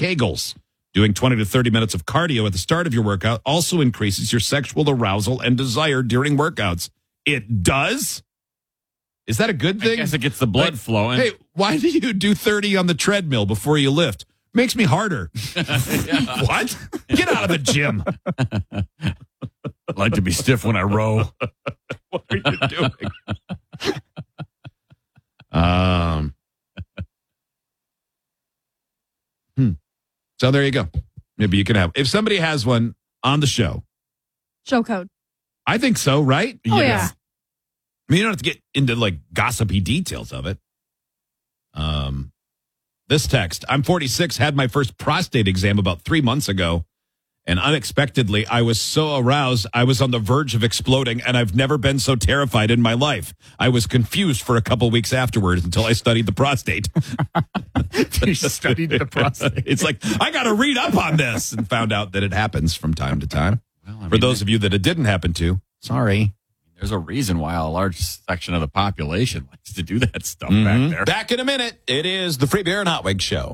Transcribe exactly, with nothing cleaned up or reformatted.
Kegels. Doing twenty to thirty minutes of cardio at the start of your workout also increases your sexual arousal and desire during workouts. It does? Is that a good thing? I guess it gets the blood like, flowing. Hey, why do you do thirty on the treadmill before you lift? Makes me harder. What? Get out of the gym. I like to be stiff when I row. What are you doing? um. Hmm. So there you go. Maybe you can have, if somebody has one on the show. Show code. I think so, right? Oh, yeah. I mean, you don't have to get into like gossipy details of it. Um, this text, I'm forty-six, had my first prostate exam about three months ago. And unexpectedly, I was so aroused, I was on the verge of exploding, and I've never been so terrified in my life. I was confused for a couple weeks afterwards until I studied the prostate. You studied the prostate. It's like, I got to read up on this, and found out that it happens from time to time. Well, I mean, for those of you that it didn't happen to, sorry. There's a reason why a large section of the population likes to do that stuff Mm-hmm. back there. Back in a minute. It is the Free Beer and Hot Wings Show.